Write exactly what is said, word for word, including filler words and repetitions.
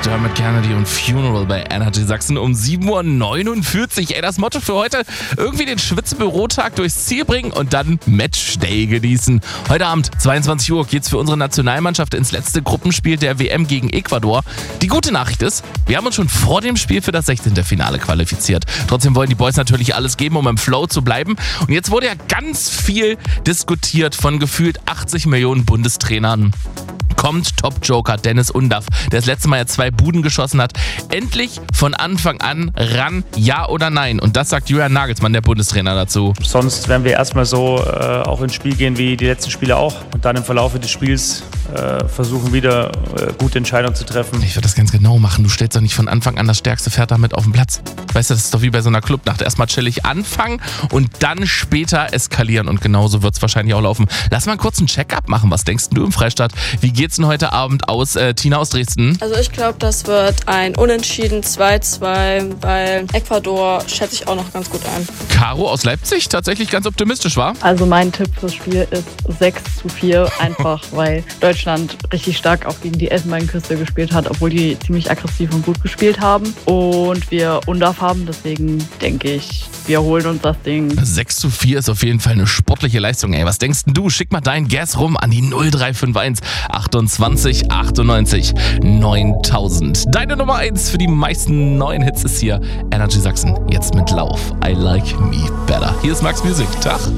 Dermot Kennedy und Funeral bei Energy Sachsen um sieben Uhr neunundvierzig. Ey, das Motto für heute: irgendwie den Schwitzbürotag durchs Ziel bringen und dann Matchday genießen. Heute Abend, zweiundzwanzig Uhr, geht's für unsere Nationalmannschaft ins letzte Gruppenspiel der W M gegen Ecuador. Die gute Nachricht ist, wir haben uns schon vor dem Spiel für das sechzehnte Finale qualifiziert. Trotzdem wollen die Boys natürlich alles geben, um im Flow zu bleiben. Und jetzt wurde ja ganz viel diskutiert von gefühlt achtzig Millionen Bundestrainern. Kommt Top-Joker Dennis Undaff, der das letzte Mal ja zwei Buden geschossen hat, endlich von Anfang an ran, ja oder nein? Und das sagt Julian Nagelsmann, der Bundestrainer, dazu. Sonst werden wir erstmal so äh, auch ins Spiel gehen wie die letzten Spiele auch und dann im Verlauf des Spiels äh, versuchen wieder äh, gute Entscheidungen zu treffen. Ich würde das ganz genau machen. Du stellst doch nicht von Anfang an das stärkste Pferd damit auf den Platz. Weißt du, das ist doch wie bei so einer Clubnacht. Erstmal chillig anfangen und dann später eskalieren. Und genauso wird es wahrscheinlich auch laufen. Lass mal kurz einen Check-up machen. Was denkst du im Freistaat? Wie geht's denn heute Abend aus? Äh, Tina aus Dresden? Also ich glaube, das wird ein Unentschieden zwei zwei, weil Ecuador schätze ich auch noch ganz gut ein. Caro aus Leipzig tatsächlich ganz optimistisch, war? Also mein Tipp fürs Spiel ist sechs zu vier, einfach weil Deutschland richtig stark auch gegen die Elfenbeinküste gespielt hat, obwohl die ziemlich aggressiv und gut gespielt haben. Und wir Undaff haben, deswegen denke ich, wir holen uns das Ding. sechs zu vier ist auf jeden Fall eine sportliche Leistung, ey. Was denkst denn du? Schick mal dein Gas rum an die null drei fünf eins achtundzwanzig achtundneunzig neuntausend. Deine Nummer eins für die meisten neuen Hits ist hier Energy Sachsen. Jetzt mit Lauf. I like me better. Hier ist Max Music. Tag.